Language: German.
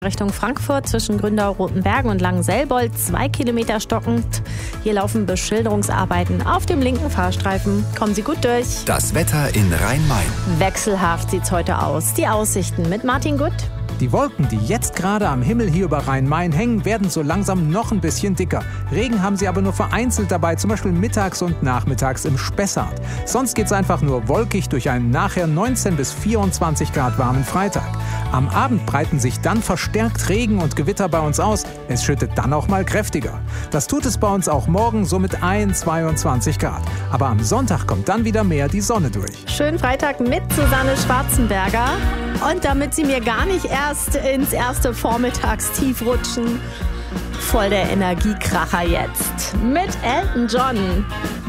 Richtung Frankfurt zwischen Gründau-Rotenbergen und Langenselbold 2 Kilometer stockend. Hier laufen Beschilderungsarbeiten auf dem linken Fahrstreifen. Kommen Sie gut durch. Das Wetter in Rhein-Main. Wechselhaft sieht's heute aus. Die Aussichten mit Martin Gutt. Die Wolken, die jetzt gerade am Himmel hier über Rhein-Main hängen, werden so langsam noch ein bisschen dicker. Regen haben sie aber nur vereinzelt dabei, zum Beispiel mittags und nachmittags im Spessart. Sonst geht's einfach nur wolkig durch einen nachher 19 bis 24 Grad warmen Freitag. Am Abend breiten sich dann verstärkt Regen und Gewitter bei uns aus. Es schüttet dann auch mal kräftiger. Das tut es bei uns auch morgen, so mit 22 Grad. Aber am Sonntag kommt dann wieder mehr die Sonne durch. Schönen Freitag mit Susanne Schwarzenberger. Und damit Sie mir gar nicht erst ins erste Vormittagstief rutschen, voll der Energiekracher jetzt mit Elton John.